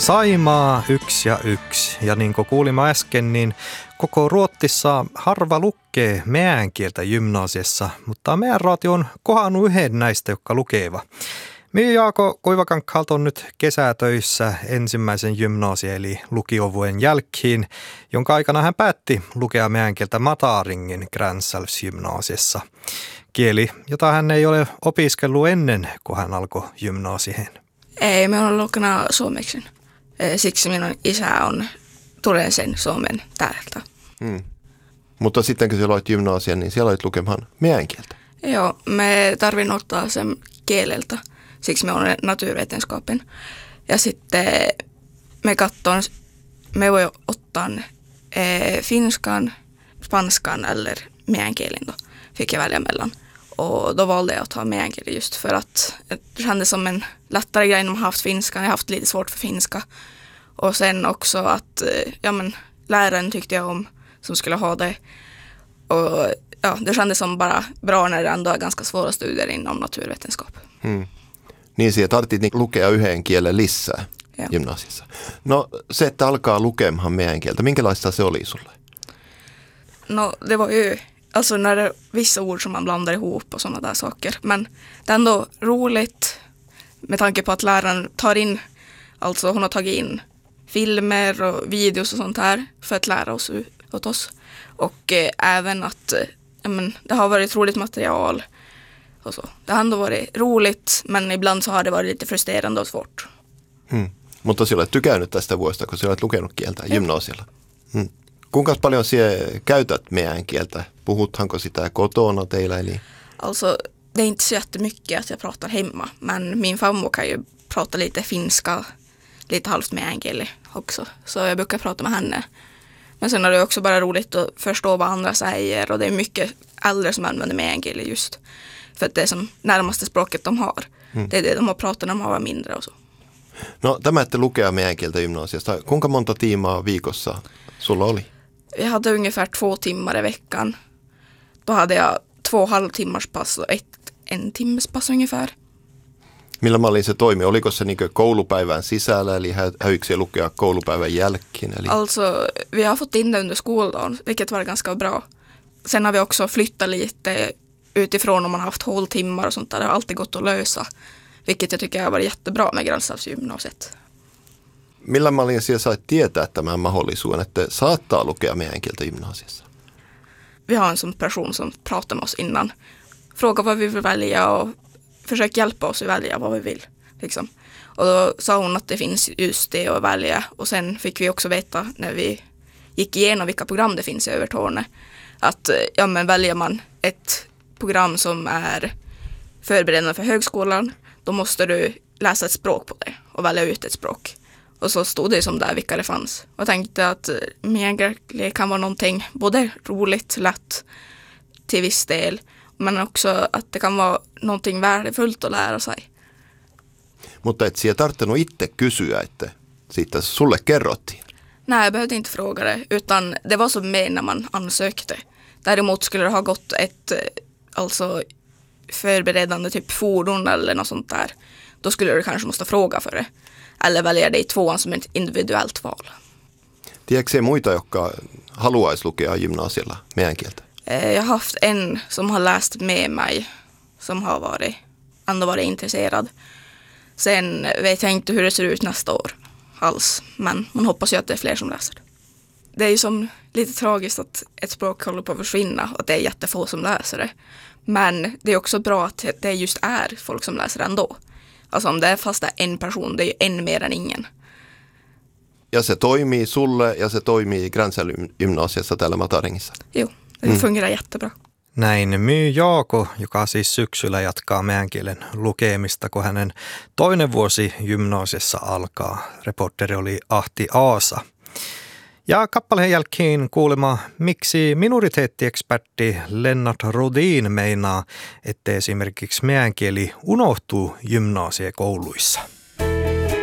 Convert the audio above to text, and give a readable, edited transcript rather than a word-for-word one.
Saimaa 1 ja 1. Ja niin kuin kuulimme äsken, niin koko Ruotsissa harva lukee meidän kieltä gymnasiassa, mutta meidän raatio on kohannut yhden näistä, jotka lukeva. Minä Jaako Kuivakankkaalta on nyt kesätöissä ensimmäisen gymnaasia eli lukiovuoden jälkeen, jonka aikana hän päätti lukea meidän kieltä Mataringin Gränsälvsgymnasiassa. Kieli, jota hän ei ole opiskellut ennen kuin hän alkoi gymnaasien. Ei, me on lukenut suomeksi. Siksi minun isä tulee sen suomen täältä. Mutta sitten kun siellä olet gymnaasian, niin siellä olet lukemaan meidän kieltä. Joo, me tarvitsen ottaa sen kieleltä. Siksi me olen naturvetenskapen. Ja sitten me voi ottaa finskan, spanskan eller meidän kielen då. Fick jag välja mellan. Och då valde jag att ta meidän kielen just för att det kändes som en lättare grej när man haft finskan. Jag har haft lite svårt för finska. Och sen också att läraren tyckte jag om som skulle ha det. Och ja, det kändes som bara bra när det ändå är ganska svåra studier inom naturvetenskap. Niin siellä tarvittiin lukea yhden kielen lisää gymnasiassa. No se, että alkaa lukemaan meidän kieltä, minkälaista se oli sulle? No det var ju, alltså när det vissa ord som man blandar ihop och sådana där saker. Men det är ändå roligt med tanke på att läraren tar in, alltså hon har tagit in filmer och videos och sånt här för att lära oss åt oss. Och även att det har varit roligt material och så. Det har ändå varit roligt, men ibland så har det varit lite frustrerande och svårt. Mutta sinä olet tykännyt tästä vuodesta, kun sinä olet lukenut kieltä gymnasialla. Kuinka paljon sinä käytät meidän kieltä? Puhuthanko sitä kotona teillä? Eli? Alltså, det är inte så jättemycket att jag pratar hemma, men min farmor kan ju prata lite finska, lite halvt meänkieli också. Så jag brukar prata med henne. Men sen är det också bara roligt att förstå vad andra säger, och det är mycket äldre som använder meänkieli just för att det är som närmaste språket de har. Det är det de har pratat när de var mindre och så. No tämä, että lukea meidän kieltä gymnasiasta, kuinka monta tiimaa viikossa sulla oli? Jag hade ungefär 2 timmar i veckan. Då hade jag 2 halvtimmars pass och 1 timmes pass ungefär. Millä mallin se toimi? Oliko se niin koulupäivän sisällä, eli häykö se lukea koulupäivän jälkeen? Eli? Alltså, vi har fått in det under skoldagen, vilket var ganska bra. Sen har vi också flyttat lite utifrån om man har haft håltimmar och sånt där. Det har alltid gått att lösa, vilket jag tycker har varit jättebra med Gränsälvsgymnasiet. Millä mallin sinä sait tietää tämän mahdollisuuden, että saattaa lukea meidän kieltä gymnasiassa? Vi har en sån person som pratar med oss innan. Frågar vad vi vill välja och försöker hjälpa oss att välja vad vi vill. Liksom. Och då sa hon att det finns just det att välja. Och sen fick vi också veta när vi gick igenom vilka program det finns i Övertorneå. Att väljer man ett program som är förberedande för högskolan, då måste du läsa ett språk på det och välja ut ett språk. Och så stod det som där vilka det fanns. Och jag tänkte att meänkieli kan vara någonting både roligt, lätt till viss del, men också att det kan vara någonting värdefullt att lära sig. Mutta et sinä tarttunut itse kysyä, että siitä sulle kerrottiin? Nej, jag behövde inte fråga det, utan det var som med när man ansökte. Däremot skulle det ha gått ett förberedande typ fordon eller något sånt där. Då skulle du kanske måste fråga för det. Eller välja det i 2 som ett individuellt val. Tiedätkö se muita, jotka haluaisi lukea gymnasialla meidän kieltä? Jag har haft en som har läst med mig, som har varit intresserad. Sen vet jag inte hur det ser ut nästa år alls, men man hoppas ju att det är fler som läser. Det är ju som lite tragiskt att ett språk håller på att försvinna och att det är jättefå som läser det. Men det är också bra att det just är folk som läser ändå. Alltså om det är fast det är en person, det är ju en mer än ingen. Ja se toimii sulle ja se toimii Gränsälvsgymnasiassa täällä Mataringissa. Jo, det fungerar jättebra. Näin myy Jaako, joka siis syksyllä jatkaa meidän kielen lukemista, kun hänen toinen vuosi gymnasiassa alkaa. Reporteri oli Ahti Aasa. Ja kappaleen jälkeen kuulema, miksi minoriteettiekspertti Lennart Rodin meinaa, että esimerkiksi meidän kieli unohtuu gymnasiekouluissa.